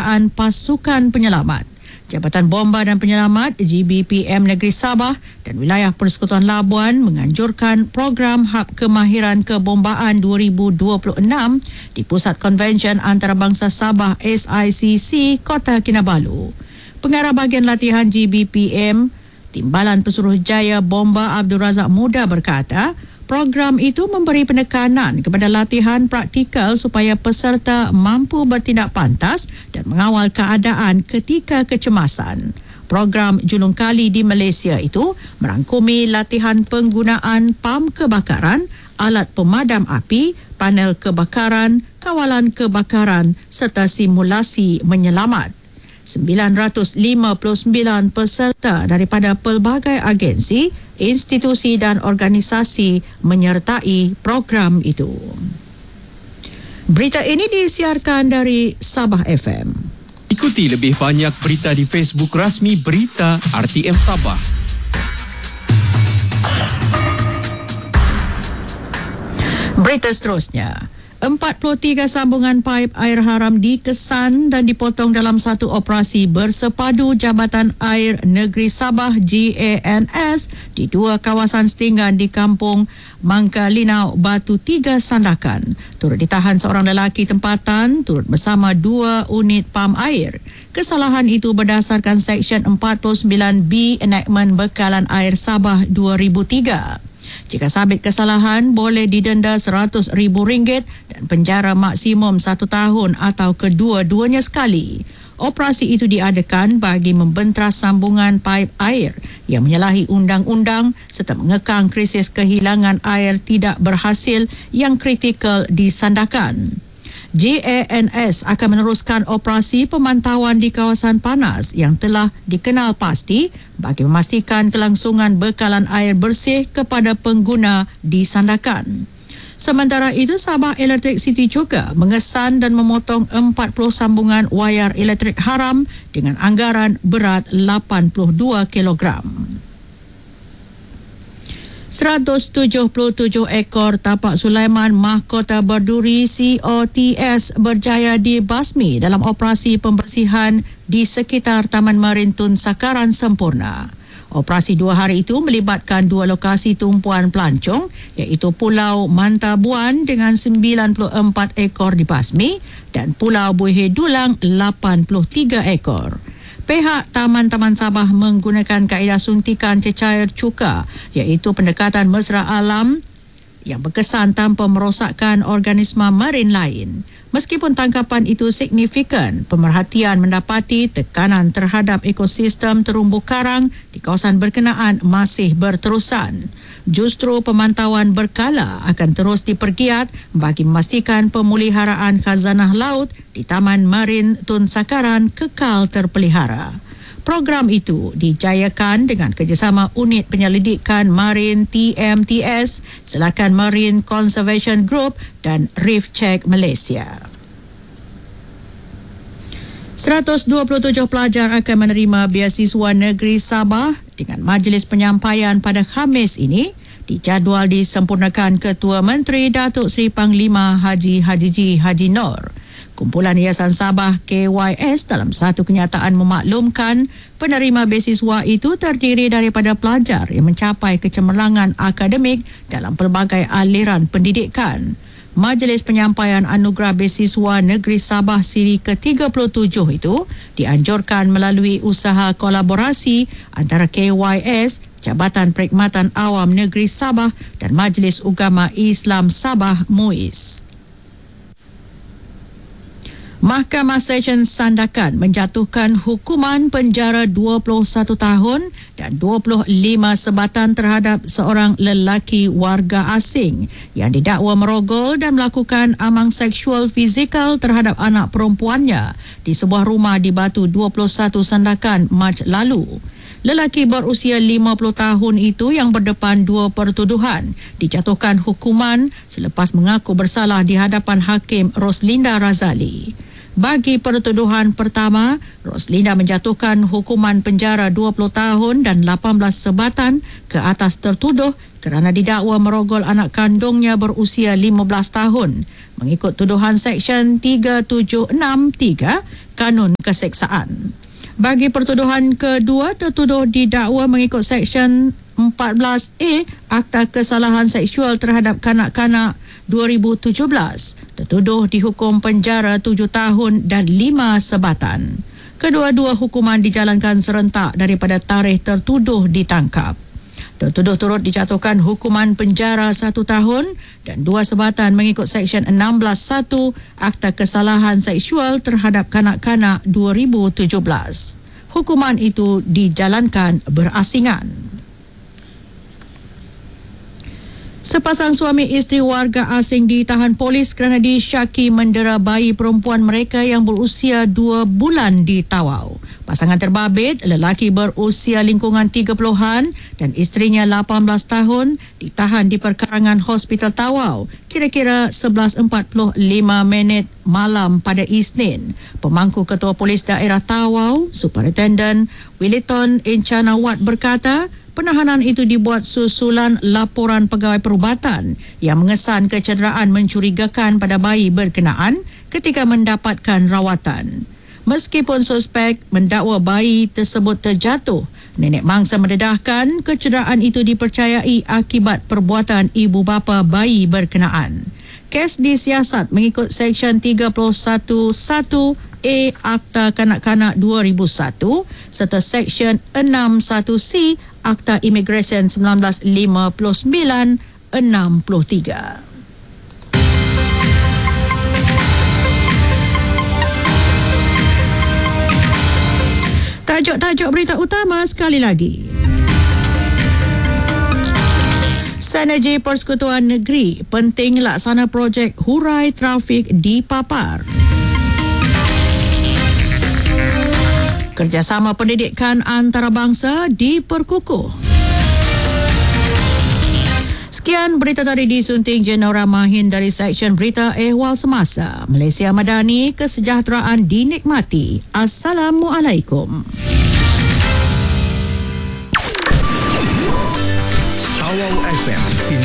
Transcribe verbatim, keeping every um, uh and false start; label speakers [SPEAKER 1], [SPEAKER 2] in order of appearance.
[SPEAKER 1] keadaan pasukan penyelamat. Jabatan Bomba dan Penyelamat G B P M Negeri Sabah dan Wilayah Persekutuan Labuan menganjurkan program Hub Kemahiran Kebombaan dua ribu dua puluh enam di Pusat Konvensyen Antarabangsa Sabah S I C C Kota Kinabalu. Pengarah bahagian latihan G B P M Timbalan Pesuruhjaya Bomba Abdul Razak Muda berkata, program itu memberi penekanan kepada latihan praktikal supaya peserta mampu bertindak pantas dan mengawal keadaan ketika kecemasan. Program Julung Kali di Malaysia itu merangkumi latihan penggunaan pam kebakaran, alat pemadam api, panel kebakaran, kawalan kebakaran serta simulasi menyelamat. sembilan ratus lima puluh sembilan peserta daripada pelbagai agensi, institusi dan organisasi menyertai program itu. Berita ini disiarkan dari Sabah F M.
[SPEAKER 2] Ikuti lebih banyak berita di Facebook rasmi Berita R T M Sabah.
[SPEAKER 1] Berita seterusnya. empat puluh tiga sambungan paip air haram dikesan dan dipotong dalam satu operasi bersepadu Jabatan Air Negeri Sabah G A N S di dua kawasan setinggan di Kampung Mangkalinau, Batu Tiga, Sandakan. Turut ditahan seorang lelaki tempatan turut bersama dua unit pam air. Kesalahan itu berdasarkan Seksyen empat puluh sembilan B Enactment Bekalan Air Sabah dua ribu tiga. Jika sabit kesalahan, boleh didenda seratus ribu ringgit dan penjara maksimum satu tahun atau kedua-duanya sekali. Operasi itu diadakan bagi membentras sambungan paip air yang menyalahi undang-undang serta mengekang krisis kehilangan air tidak berhasil yang kritikal di Sandakan. G A N S akan meneruskan operasi pemantauan di kawasan panas yang telah dikenal pasti bagi memastikan kelangsungan bekalan air bersih kepada pengguna di Sandakan. Sementara itu, Sabah Electric City juga mengesan dan memotong empat puluh sambungan wayar elektrik haram dengan anggaran berat lapan puluh dua kilogram. seratus tujuh puluh tujuh ekor tapak Sulaiman Mahkota Berduri C O T S berjaya dibasmi dalam operasi pembersihan di sekitar Taman Marin Tun Sakaran sempurna. Operasi dua hari itu melibatkan dua lokasi tumpuan pelancong iaitu Pulau Mantabuan dengan sembilan puluh empat ekor dibasmi dan Pulau Buih Dulang lapan puluh tiga ekor. Pihak Taman-Taman Sabah menggunakan kaedah suntikan cecair cuka iaitu pendekatan mesra alam yang berkesan tanpa merosakkan organisma marin lain. Meskipun tangkapan itu signifikan, pemerhatian mendapati tekanan terhadap ekosistem terumbu karang di kawasan berkenaan masih berterusan. Justru pemantauan berkala akan terus dipergiat bagi memastikan pemuliharaan khazanah laut di Taman Marin Tun Sakaran kekal terpelihara. Program itu dijayakan dengan kerjasama Unit Penyelidikan Marin T M T S, Selakan Marine Conservation Group dan Reef Check Malaysia. seratus dua puluh tujuh pelajar akan menerima beasiswa negeri Sabah dengan majlis penyampaian pada Khamis ini dijadual disempurnakan Ketua Menteri Datuk Seri Panglima Haji Hajiji Haji Nur. Kumpulan Yayasan Sabah K Y S dalam satu kenyataan memaklumkan penerima beasiswa itu terdiri daripada pelajar yang mencapai kecemerlangan akademik dalam pelbagai aliran pendidikan. Majlis Penyampaian Anugerah Beasiswa Negeri Sabah siri ke tiga puluh tujuh itu dianjurkan melalui usaha kolaborasi antara K Y S, Jabatan Perkhidmatan Awam Negeri Sabah dan Majlis Ugama Islam Sabah M U I S. Mahkamah Session Sandakan menjatuhkan hukuman penjara dua puluh satu tahun dan dua puluh lima sebatan terhadap seorang lelaki warga asing yang didakwa merogol dan melakukan amang seksual fizikal terhadap anak perempuannya di sebuah rumah di Batu dua puluh satu Sandakan Mac lalu. Lelaki berusia lima puluh tahun itu yang berdepan dua pertuduhan dijatuhkan hukuman selepas mengaku bersalah di hadapan Hakim Roslinda Razali. Bagi pertuduhan pertama, Roslina menjatuhkan hukuman penjara dua puluh tahun dan lapan belas sebatan ke atas tertuduh kerana didakwa merogol anak kandungnya berusia lima belas tahun mengikut tuduhan Seksyen tiga tujuh enam tiga Kanun Keseksaan. Bagi pertuduhan kedua, tertuduh didakwa mengikut Seksyen empat belas A Akta Kesalahan Seksual Terhadap Kanak-kanak dua ribu tujuh belas. Tertuduh dihukum penjara tujuh tahun dan lima sebatan. Kedua-dua hukuman dijalankan serentak daripada tarikh tertuduh ditangkap. Tertuduh turut dijatuhkan hukuman penjara satu tahun dan dua sebatan mengikut Seksyen enam belas satu Akta Kesalahan Seksual Terhadap Kanak-kanak dua ribu tujuh belas. Hukuman itu dijalankan berasingan. Sepasang suami isteri warga asing ditahan polis kerana disyaki mendera bayi perempuan mereka yang berusia dua bulan di Tawau. Pasangan terbabit, lelaki berusia lingkungan tiga puluhan dan isterinya lapan belas tahun, ditahan di perkarangan Hospital Tawau kira-kira sebelas empat puluh lima minit malam pada Isnin. Pemangku Ketua Polis Daerah Tawau, Superintendent Williton Inchanawat berkata, penahanan itu dibuat susulan laporan pegawai perubatan yang mengesan kecederaan mencurigakan pada bayi berkenaan ketika mendapatkan rawatan. Meskipun suspek mendakwa bayi tersebut terjatuh, nenek mangsa mendedahkan kecederaan itu dipercayai akibat perbuatan ibu bapa bayi berkenaan. Kes disiasat mengikut Seksyen tiga puluh satu satu A Akta Kanak-kanak dua ribu satu serta Seksyen enam puluh satu C Akta Imigresen seribu sembilan ratus lima puluh sembilan enam puluh tiga. Tajuk-tajuk berita utama sekali lagi. Sinergi Persekutuan Negeri, penting laksana projek hurai trafik dipapar. Kerjasama pendidikan antarabangsa diperkukuh. Sekian berita tadi disunting Jenora Mahin dari Seksyen Berita Ehwal Semasa. Malaysia Madani, kesejahteraan dinikmati. Assalamualaikum.
[SPEAKER 3] Tawau F M